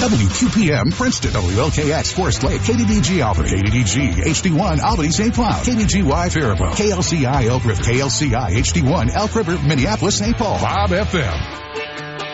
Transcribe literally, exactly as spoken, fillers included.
W Q P M Princeton, W L K X Forest Lake, K D D G Albany, K D D G H D one Albany Saint Cloud, K B G Y Faribault, K L C I Elk River, K L C I H D one Elk River, Minneapolis Saint Paul, Bob F M.